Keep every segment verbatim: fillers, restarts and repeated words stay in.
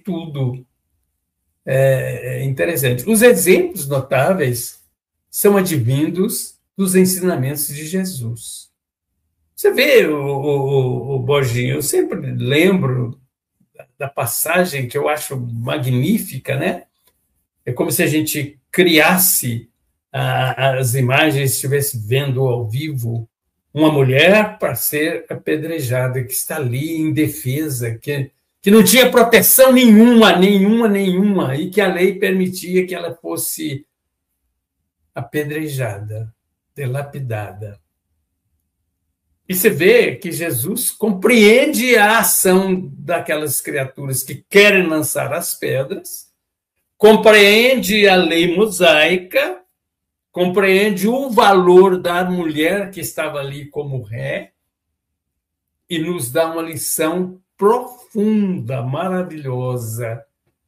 tudo. É interessante. Os exemplos notáveis são advindos dos ensinamentos de Jesus. Você vê, o, o, o Borginho, eu sempre lembro da passagem que eu acho magnífica, né? É como se a gente criasse a, as imagens, estivesse vendo ao vivo uma mulher para ser apedrejada, que está ali indefesa, que, que não tinha proteção nenhuma, nenhuma, nenhuma, e que a lei permitia que ela fosse apedrejada, delapidada. E você vê que Jesus compreende a ação daquelas criaturas que querem lançar as pedras, compreende a lei mosaica, compreende o valor da mulher que estava ali como ré e nos dá uma lição profunda, maravilhosa.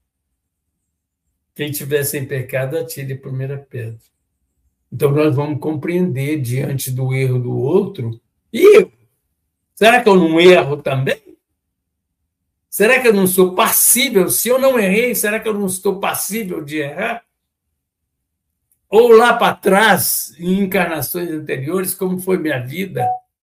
Quem tiver sem pecado, atire a primeira pedra. Então, nós vamos compreender diante do erro do outro. E eu? Será que eu não erro também? Será que eu não sou passível? Se eu não errei, será que eu não estou passível de errar? Ou lá para trás, em encarnações anteriores, como foi minha vida?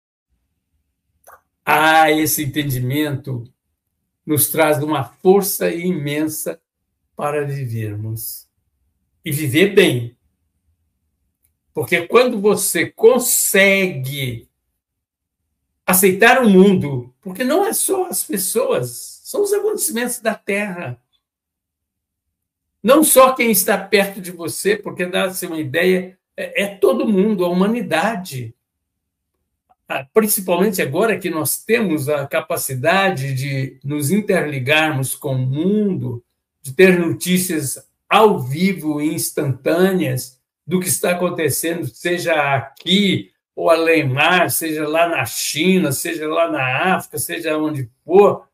Ah, esse entendimento nos traz uma força imensa para vivermos. E viver bem. Porque quando você consegue aceitar o mundo, porque não é só as pessoas, são os acontecimentos da Terra. Não só quem está perto de você, porque dá-se uma ideia, é, é todo mundo, a humanidade. Principalmente agora que nós temos a capacidade de nos interligarmos com o mundo, de ter notícias ao vivo e instantâneas do que está acontecendo, seja aqui ou além mar, seja lá na China, seja lá na África, seja onde for,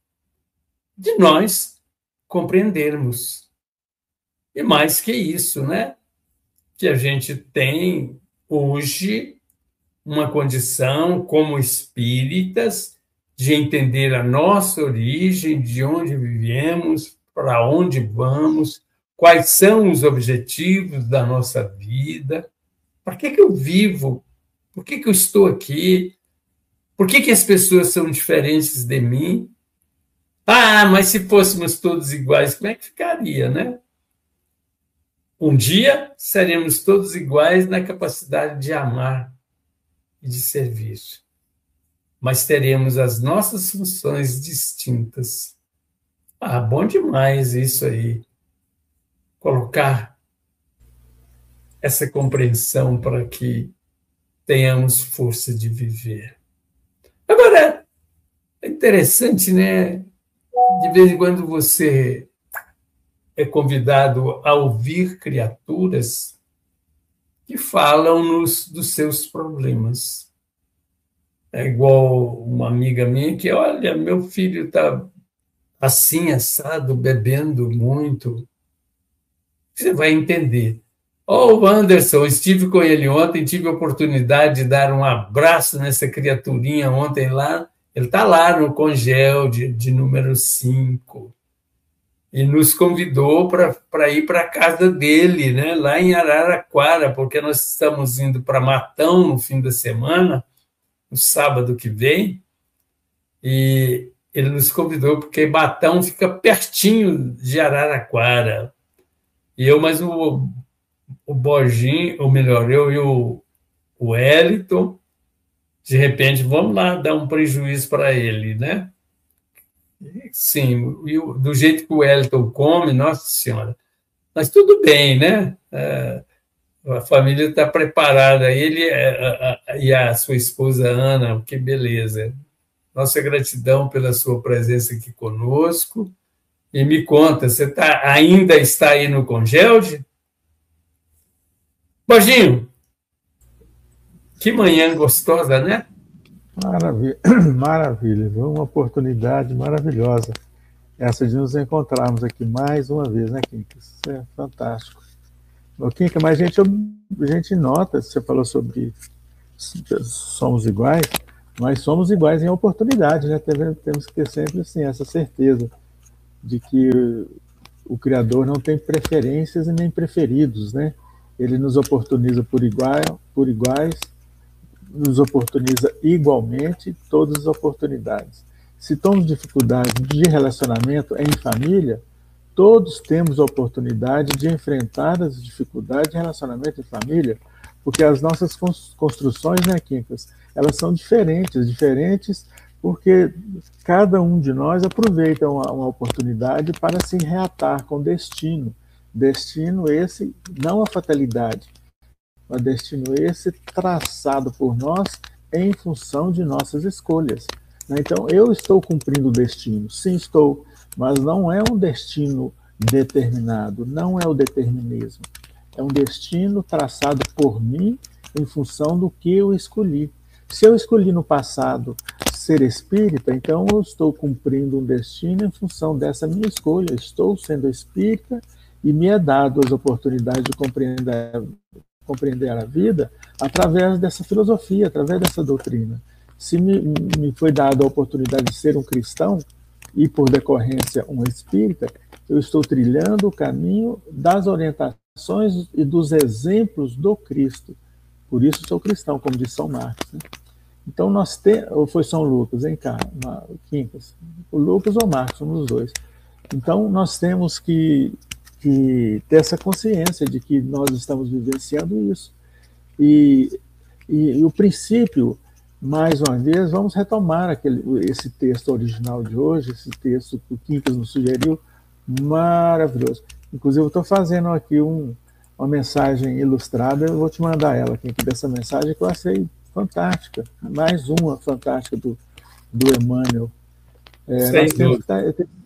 de nós compreendermos. E mais que isso, né? Que a gente tem hoje uma condição como espíritas de entender a nossa origem, de onde vivemos, para onde vamos, quais são os objetivos da nossa vida, para que que eu vivo, por que que eu estou aqui, por que que as pessoas são diferentes de mim. Ah, mas se fôssemos todos iguais, como é que ficaria, né? Um dia seremos todos iguais na capacidade de amar e de servir, mas teremos as nossas funções distintas. Ah, bom demais isso aí. Colocar essa compreensão para que tenhamos força de viver. Agora, é interessante, né? De vez em quando você é convidado a ouvir criaturas que falam-nos dos seus problemas. É igual uma amiga minha que, olha, meu filho está assim, assado, bebendo muito. Você vai entender. Oh, o Anderson, estive com ele ontem, tive a oportunidade de dar um abraço nessa criaturinha ontem lá. Ele está lá no Congel de, de número cinco. E nos convidou para ir para a casa dele, né, lá em Araraquara, porque nós estamos indo para Matão no fim da semana, no sábado que vem, e ele nos convidou, porque Matão fica pertinho de Araraquara. E eu, mas o, o Borginho, ou melhor, eu e o, o Wellington, de repente, vamos lá dar um prejuízo para ele, né? Sim, e do jeito que o Wellington come, nossa senhora, mas tudo bem, né? A família está preparada, ele e a sua esposa Ana, que beleza. Nossa gratidão pela sua presença aqui conosco. E me conta, você tá, ainda está aí no Congelde? Borginho, que manhã gostosa, né? Maravilha, maravilha, uma oportunidade maravilhosa essa de nos encontrarmos aqui mais uma vez, né, Kinka? Isso é fantástico. Ô, Kinka, mas a gente, a gente nota, você falou sobre somos iguais, mas somos iguais em oportunidade, né? Temos que ter sempre assim, essa certeza. de que o Criador não tem preferências e nem preferidos, né? Ele nos oportuniza por, igual, por iguais, nos oportuniza igualmente todas as oportunidades. Se temos dificuldade de relacionamento em família, todos temos a oportunidade de enfrentar as dificuldades de relacionamento em família, porque as nossas construções, né, Quincas, elas são diferentes, diferentes porque cada um de nós aproveita uma, uma oportunidade para se reatar com destino. Destino esse, não a fatalidade, mas destino esse traçado por nós em função de nossas escolhas. Então, eu estou cumprindo o destino, sim estou, mas não é um destino determinado, não é o determinismo. É um destino traçado por mim em função do que eu escolhi. Se eu escolhi no passado ser espírita, então eu estou cumprindo um destino em função dessa minha escolha. Estou sendo espírita e me é dado as oportunidades de compreender, compreender a vida através dessa filosofia, através dessa doutrina. Se me, me foi dada a oportunidade de ser um cristão e, por decorrência, um espírita, eu estou trilhando o caminho das orientações e dos exemplos do Cristo. Por isso sou cristão, como diz São Marcos, né? Então, nós temos, ou foi São Lucas, hein, cá, Quincas? O Lucas ou Marcos, um dos dois. Então, nós temos que, que ter essa consciência de que nós estamos vivenciando isso. E, e, e o princípio, mais uma vez, vamos retomar aquele, esse texto original de hoje, esse texto que o Quincas nos sugeriu, maravilhoso. Inclusive, eu estou fazendo aqui um, uma mensagem ilustrada, eu vou te mandar ela, Quincas, dessa mensagem que eu achei fantástica, mais uma fantástica do, do Emmanuel. É, nós temos que tá,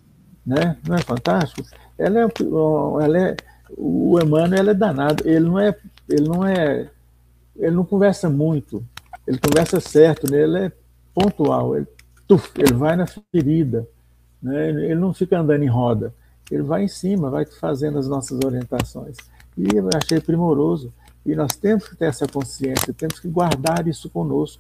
né? Não é fantástico? Ela é, ela é, o Emmanuel ela é danado, ele não é, ele não é, ele não conversa muito, ele conversa certo, né? Ele é pontual, ele, tuf, ele vai na ferida, né? Ele não fica andando em roda, ele vai em cima, vai fazendo as nossas orientações. E eu achei primoroso. E nós temos que ter essa consciência, temos que guardar isso conosco,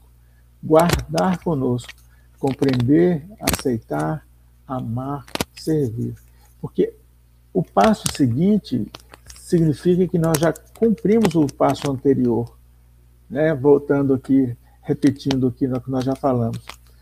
guardar conosco, compreender, aceitar, amar, servir. Porque o passo seguinte significa que nós já cumprimos o passo anterior, né? Voltando aqui, repetindo aqui o que nós já falamos.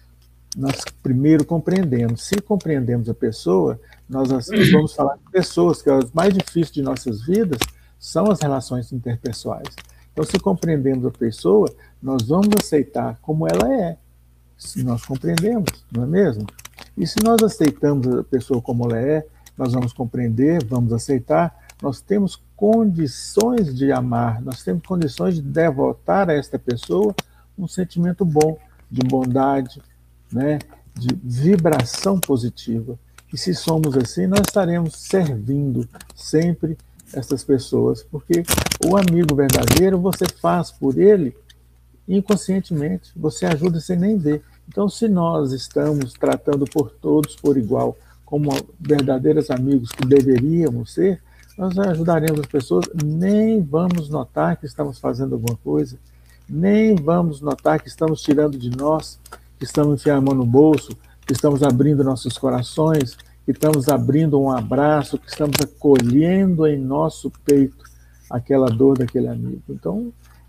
Nós primeiro compreendemos. Se compreendemos a pessoa, nós vamos falar de pessoas, que é o mais difícil de nossas vidas, são as relações interpessoais. Então, se compreendemos a pessoa, nós vamos aceitar como ela é, se nós compreendemos, não é mesmo? E se nós aceitamos a pessoa como ela é, nós vamos compreender, vamos aceitar, nós temos condições de amar, nós temos condições de devotar a esta pessoa um sentimento bom, de bondade, né, de vibração positiva. E se somos assim, nós estaremos servindo sempre essas pessoas, porque o amigo verdadeiro você faz por ele inconscientemente, você ajuda sem nem ver. Então, se nós estamos tratando por todos por igual, como verdadeiros amigos que deveríamos ser, nós ajudaremos as pessoas, nem vamos notar que estamos fazendo alguma coisa, nem vamos notar que estamos tirando de nós, que estamos enfiando a mão no bolso, que estamos abrindo nossos corações, que estamos abrindo um abraço, que estamos acolhendo em nosso peito aquela dor daquele amigo. Então,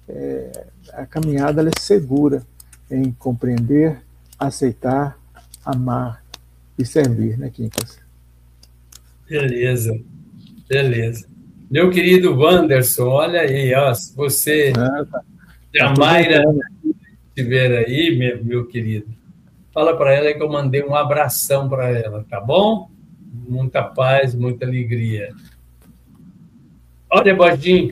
é, a caminhada ela é segura em compreender, aceitar, amar e servir, né, Quincas? Beleza, beleza. Meu querido Wanderson, olha aí, ó, se você, ah, tá. a Mayra estiver aí, meu, meu querido, fala para ela que eu mandei um abração para ela, tá bom? Muita paz, muita alegria. Olha, Bodinho,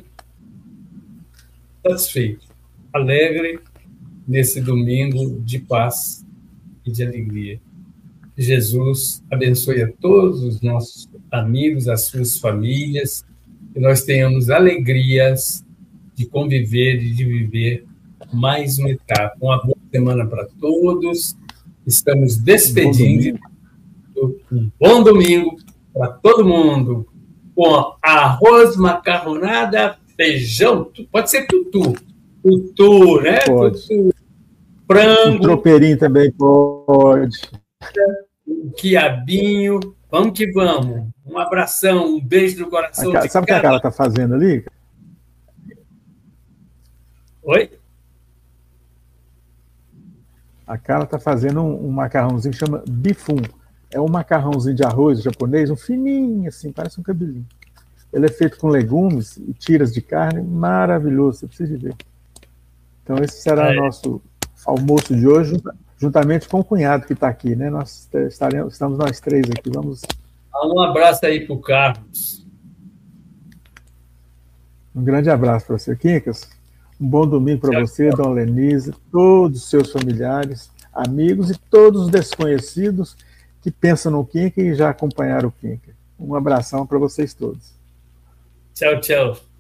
satisfeito, alegre nesse domingo de paz e de alegria. Jesus abençoe a todos os nossos amigos, as suas famílias, que nós tenhamos alegrias de conviver e de viver mais uma etapa. Uma boa semana para todos. Estamos despedindo. Um bom domingo para todo mundo. Com arroz, macarronada, feijão, pode ser tutu. Tutu, né? Pode. Tutu. Frango. Um tropeirinho também pode. Um quiabinho. Vamos que vamos. Um abração, um beijo no coração. A, sabe o que a Carla está fazendo ali? Oi? A Carla está fazendo um, um macarrãozinho que chama bifum. É um macarrãozinho de arroz japonês, um fininho assim, parece um cabelinho. Ele é feito com legumes e tiras de carne, maravilhoso, você precisa ver. Então esse será o é. nosso almoço de hoje, juntamente com o cunhado que está aqui, né? Nós estaremos, estamos nós três aqui. Vamos. Um abraço aí para o Carlos. Um grande abraço para você, Quincas. Um bom domingo para você, tchau. Dona Lenise, todos os seus familiares, amigos e todos os desconhecidos que pensam no Quincas e já acompanharam o Quincas. Um abração para vocês todos. Tchau, tchau.